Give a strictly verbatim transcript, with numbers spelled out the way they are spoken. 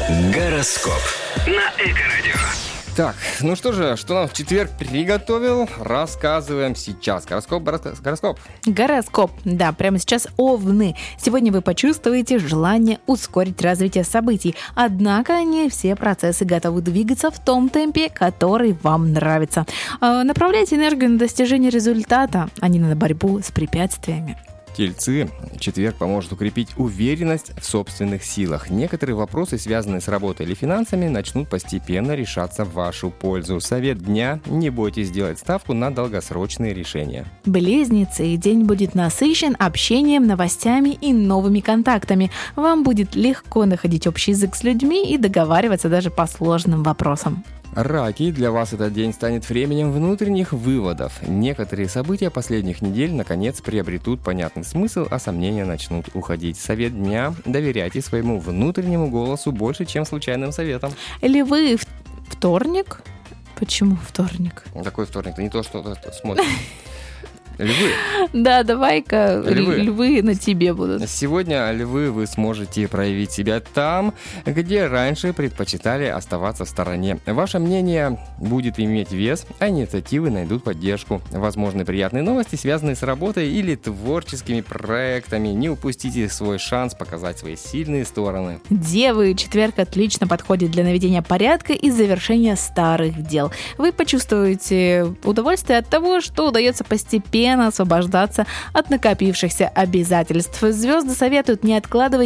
Гороскоп на Эко-радио. Так, ну что же, что нам в четверг приготовил, рассказываем сейчас. Гороскоп, гороскоп, гороскоп. Гороскоп, да, прямо сейчас овны. Сегодня вы почувствуете желание ускорить развитие событий, однако не все процессы готовы двигаться в том темпе, который вам нравится. Направляйте энергию на достижение результата, а не на борьбу с препятствиями. Тельцы, четверг поможет укрепить уверенность в собственных силах. Некоторые вопросы, связанные с работой или финансами, начнут постепенно решаться в вашу пользу. Совет дня: не бойтесь сделать ставку на долгосрочные решения. Близнецы, день будет насыщен общением, новостями и новыми контактами. Вам будет легко находить общий язык с людьми и договариваться даже по сложным вопросам. Раки, для вас этот день станет временем внутренних выводов. Некоторые события последних недель наконец приобретут понятный смысл, а сомнения начнут уходить. Совет дня: доверяйте своему внутреннему голосу больше, чем случайным советам. Львы, вторник? Почему вторник? Такой вторник, не то, что смотрим. Львы. Да, давай-ка Львы. львы на тебе будут. Сегодня, львы, вы сможете проявить себя там, где раньше предпочитали оставаться в стороне. Ваше мнение будет иметь вес, а инициативы найдут поддержку. Возможны приятные новости, связанные с работой или творческими проектами. Не упустите свой шанс показать свои сильные стороны. Девы, четверг отлично подходит для наведения порядка и завершения старых дел. Вы почувствуете удовольствие от того, что удается постепенно освобождаться от накопившихся обязательств. Звезды советуют не откладывать